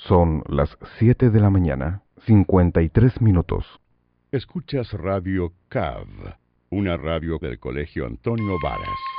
Son las 7 de la mañana, 53 minutos. Escuchas Radio CAV, una radio del Colegio Antonio Varas.